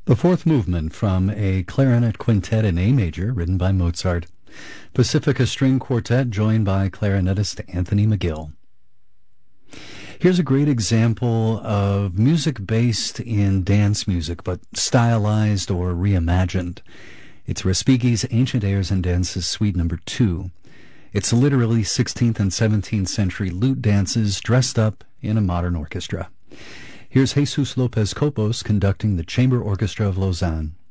The fourth movement from a clarinet quintet in A major written by Mozart. Pacifica String Quartet joined by clarinetist Anthony McGill. Here's a great example of music based in dance music, but stylized or reimagined. It's Respighi's Ancient Airs and Dances Suite No. 2. It's literally 16th and 17th century lute dances dressed up in a modern orchestra. Here's Jesus Lopez Copos conducting the Chamber Orchestra of Lausanne.